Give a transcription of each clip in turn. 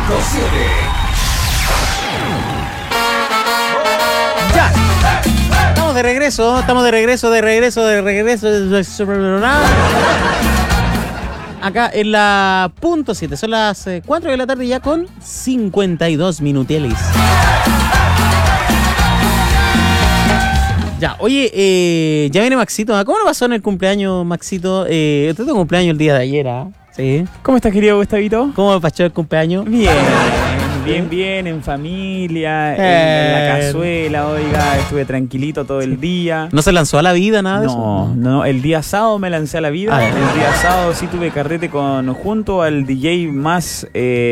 Ya. Estamos de regreso. Acá en la punto 7. Son las 4 de la tarde ya con 52 minuteles. Ya, oye, ya viene Maxito. ¿Cómo lo pasó en el cumpleaños, Maxito? Usted tuvo cumpleaños el día de ayer, ¿ah? Sí. ¿Cómo estás, querido Gustavito? ¿Cómo lo pasó el cumpleaños? Bien, en familia, en la cazuela, oiga, estuve tranquilito todo el día. ¿No se lanzó a la vida, nada de eso? No, el día sábado me lancé a la vida. El día sábado sí tuve carrete junto al DJ más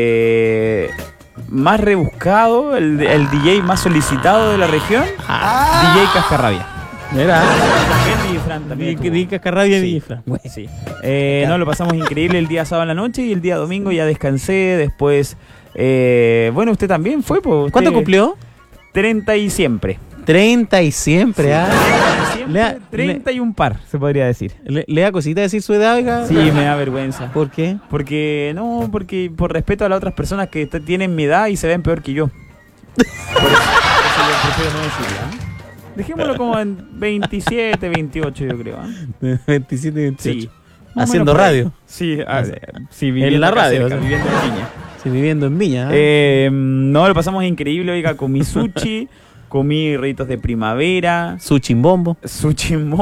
rebuscado, el DJ más solicitado de la región, DJ Cascarrabia. Mira. También DJ Cascarrabia y Fran. Sí. Lo pasamos increíble el día sábado en la noche y el día domingo ya descansé. Después, bueno, usted también fue. Pues, ¿cuánto cumplió? 30 y siempre. 30 y siempre, ¿ah? Sí, 30 y un par, se podría decir. ¿Le da cosita decir su edad, oiga? Sí, me da vergüenza. ¿Por qué? Porque por respeto a las otras personas que tienen mi edad y se ven peor que yo. Por eso yo prefiero no decirlo, ¿eh? Dejémoslo como en 27, 28, yo creo. 27, 28. Sí. Haciendo radio. Sí, viviendo en la radio. Cerca, viviendo en Viña. Sí, viviendo en Viña. No, lo pasamos increíble, oiga, comí sushi, comí rollitos de primavera. Su chimbombo.